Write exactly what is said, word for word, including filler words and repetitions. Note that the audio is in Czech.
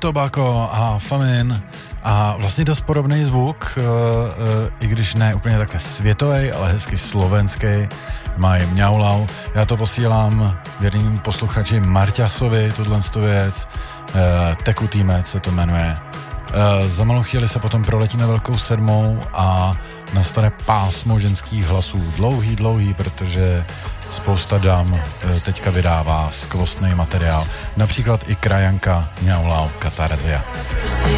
Tobacco a Famine a vlastně dost podobný zvuk, i když ne úplně takhle světový, ale hezky slovenský, mají Mňaulau. Já to posílám věrným posluchači Marťasovi, tuhle věc, Tekutý med se to jmenuje. Za malou chvíli se potom proletíme velkou sedmou a nastane pásmo ženských hlasů. Dlouhý, dlouhý, protože spousta dam teďka vydává skvostný materiál. Například i krajanka Mňaulau Katarzia.